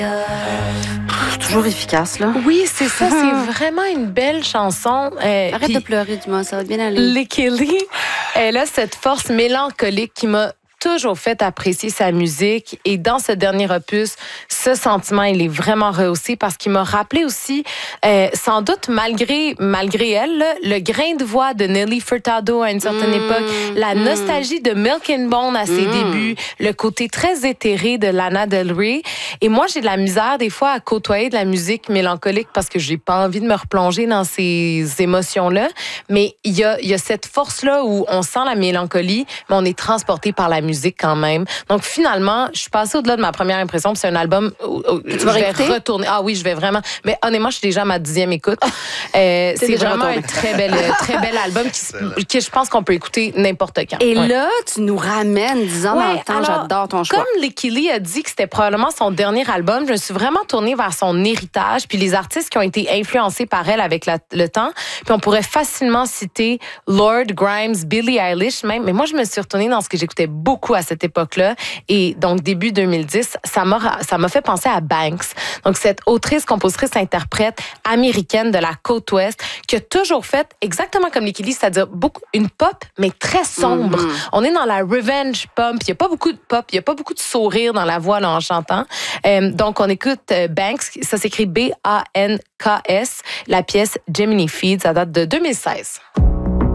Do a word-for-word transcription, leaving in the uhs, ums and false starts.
Toujours efficace, là. Oui, c'est ça. C'est vraiment une belle chanson. Euh, Arrête de pleurer, dis-moi, ça va bien aller. Lekili, elle a cette force mélancolique qui m'a toujours fait apprécier sa musique. Et dans ce dernier opus, ce sentiment, il est vraiment rehaussé parce qu'il m'a rappelé aussi, euh, sans doute malgré malgré elle, là, le grain de voix de Nelly Furtado à une certaine mmh, époque, la mmh. nostalgie de Milk and Bone à ses mmh. débuts, le côté très éthéré de Lana Del Rey. Et moi, j'ai de la misère des fois à côtoyer de la musique mélancolique parce que j'ai pas envie de me replonger dans ces émotions-là. Mais il y a, il y a cette force-là où on sent la mélancolie, mais on est transporté par la musique. musique quand même. Donc finalement, je suis passée au-delà de ma première impression. C'est un album où, où tu je vas vais réécouter? retourner. Ah oui, je vais vraiment. Mais honnêtement, je suis déjà à ma dixième écoute. Euh, c'est vraiment retourné. un très bel, très bel album qui, qui je pense qu'on peut écouter n'importe quand. Et ouais. là, tu nous ramènes dix ans ouais, dans le temps. Alors, j'adore ton choix. Comme Lekili a dit que c'était probablement son dernier album, je me suis vraiment tournée vers son héritage puis les artistes qui ont été influencés par elle avec la, le temps. Puis on pourrait facilement citer Lord, Grimes, Billie Eilish même. Mais moi, je me suis retournée dans ce que j'écoutais beaucoup à cette époque-là. Et donc, début deux mille dix, ça m'a, ça m'a fait penser à Banks. Donc, cette autrice, compositrice, interprète américaine de la côte ouest qui a toujours fait exactement comme Lekili, c'est-à-dire beaucoup, une pop, mais très sombre. Mm-hmm. On est dans la revenge pop. Il n'y a pas beaucoup de pop, il n'y a pas beaucoup de sourire dans la voix là, en chantant. Euh, donc, on écoute euh, Banks, ça s'écrit B A N K S, la pièce Gemini Feed, ça date de deux mille seize.